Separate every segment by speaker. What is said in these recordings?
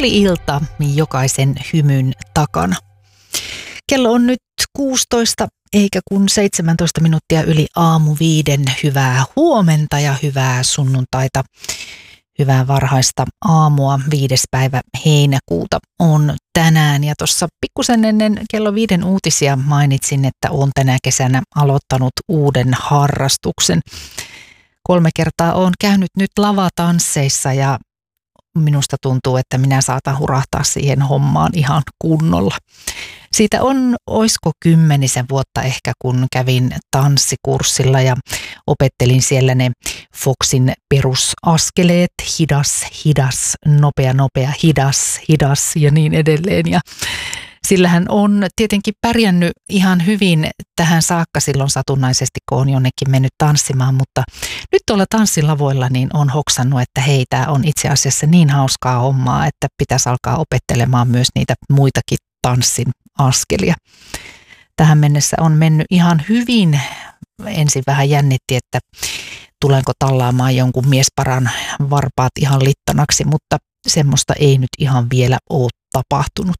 Speaker 1: puoli-ilta jokaisen hymyn takana. Kello on nyt 16 eikä kun 17 minuuttia yli aamu 5. Hyvää huomenta ja hyvää sunnuntaita. Hyvää varhaista aamua. 5. päivä heinäkuuta on tänään. Ja tuossa pikkusen ennen kello 5 uutisia mainitsin, että olen tänä kesänä aloittanut uuden harrastuksen. 3 kertaa olen käynyt nyt lavatansseissa ja minusta tuntuu, että minä saatan hurahtaa siihen hommaan ihan kunnolla. Siitä oisko 10 vuotta ehkä, kun kävin tanssikurssilla ja opettelin siellä ne Foxin perusaskeleet, hidas, nopea, hidas ja niin edelleen. Ja sillähän on tietenkin pärjännyt ihan hyvin tähän saakka silloin satunnaisesti, kun on jonnekin mennyt tanssimaan, mutta nyt tuolla tanssilavoilla niin on hoksannut, että hei, tämä on itse asiassa niin hauskaa hommaa, että pitäisi alkaa opettelemaan myös niitä muitakin tanssin askelia. Tähän mennessä on mennyt ihan hyvin. Ensin vähän jännitti, että tulenko tallaamaan jonkun miesparan varpaat ihan littanaksi, mutta semmoista ei nyt ihan vielä ole tapahtunut.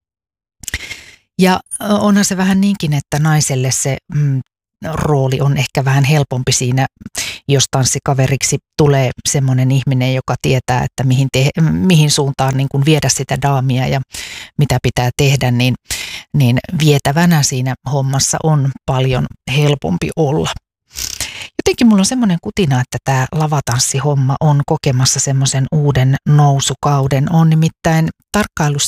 Speaker 1: Ja onhan se vähän niinkin, että naiselle se rooli on ehkä vähän helpompi siinä, jos tanssikaveriksi tulee semmoinen ihminen, joka tietää, että mihin suuntaan niin kuin viedä sitä daamia ja mitä pitää tehdä, niin vietävänä siinä hommassa on paljon helpompi olla. Jotenkin mulla on semmoinen kutina, että tämä lavatanssihomma on kokemassa semmoisen uuden nousukauden. On nimittäin tarkkaillut